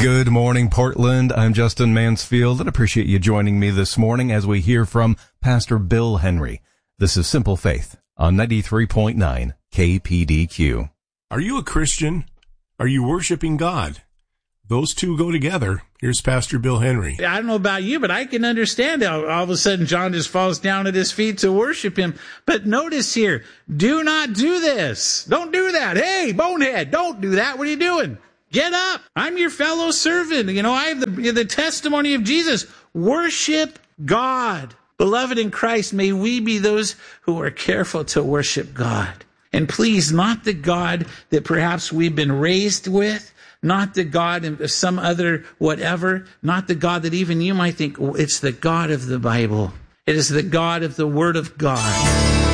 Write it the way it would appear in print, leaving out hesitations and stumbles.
Good morning, Portland. I'm Justin Mansfield, and appreciate you joining me this morning as we hear from Pastor Bill Henry. This is Simple Faith on 93.9 KPDQ. Are you a Christian? Are you worshiping God? Those two go together. Here's Pastor Bill Henry. I don't know about you, but I can understand how all of a sudden John just falls down at his feet to worship him. But notice here, do not do this. Don't do that. Hey, bonehead, don't do that. What are you doing? Get up. I'm your fellow servant. I have the testimony of Jesus. Worship God. Beloved in Christ, may we be those who are careful to worship God. And please, not the God that perhaps we've been raised with, not the God of some other whatever, not the God that even you might think, it's the God of the Bible. It is the God of the Word of God.